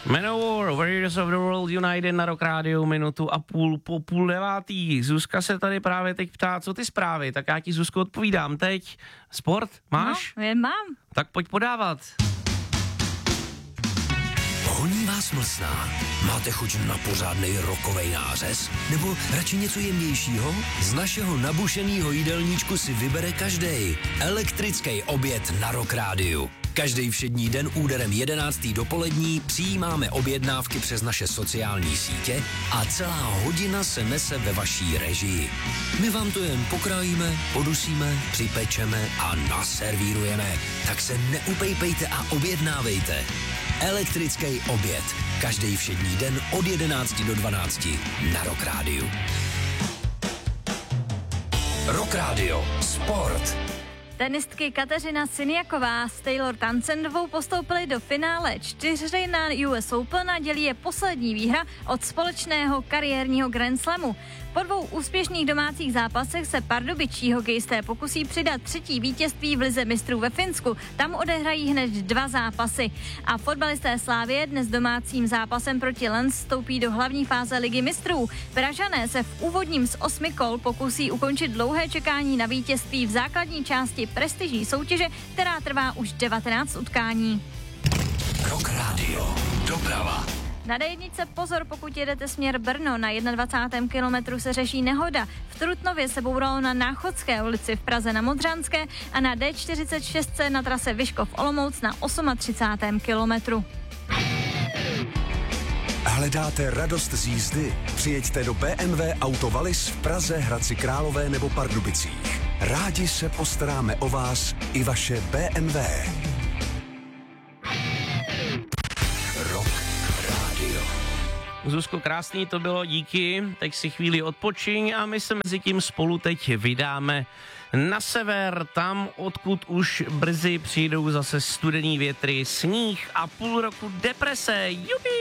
Manowar, Warriors of the World United na Rock Radio, minutu a půl po 8:30. Zuzka se tady právě teď ptá, co ty zprávy, tak já ti, Zuzko, odpovídám teď. Sport máš? No, mám. Tak pojď podávat. Honí vás mlsná? Máte chuť na pořádnej rokovej nářez? Nebo radši něco jemnějšího? Z našeho nabušenýho jídelníčku si vybere každej. Elektrický oběd na Rock Rádiu. Každý všední den úderem 11. dopolední přijímáme objednávky přes naše sociální sítě a celá hodina se nese ve vaší režii. My vám to jen pokrájíme, podusíme, připečeme a naservírujeme. Tak se neupejpejte a objednávejte. Elektrický oběd. Každý všední den od 11 do 12 na Rock Rádiu. Rock Radio. Sport. Tenistky Kateřina Siniaková s Taylor Townsendovou postoupily do finále 4 na US Open a dělí je poslední výhra od společného kariérního Grand Slamu. Po 2 úspěšných domácích zápasech se pardubičtí hokejisté pokusí přidat 3. vítězství v lize mistrů ve Finsku. Tam odehrají hned 2 zápasy. A fotbalisté Slávie dnes domácím zápasem proti Lens vstoupí do hlavní fáze ligy mistrů. Pražané se v úvodním z 8 kol pokusí ukončit dlouhé čekání na vítězství v základní části prestižní soutěže, která trvá už 19 utkání. Rock Radio. Doprava. Na D1 pozor, pokud jedete směr Brno, na 21. kilometru se řeší nehoda. V Trutnově se bouralo na Náchodské ulici, v Praze na Modřanské a na D46 na trase Vyškov Olomouc na 38. kilometru. Hledáte radost z jízdy? Přijeďte do BMW Auto Wallis v Praze, Hradci Králové nebo Pardubicích. Rádi se postaráme o vás i vaše BMW. Rock Radio. Zuzko, krásný to bylo, díky. Teď si chvíli odpočiň a my se mezi tím spolu teď vydáme na sever, tam, odkud už brzy přijdou zase studený větry, sníh a půl roku deprese. Jupi!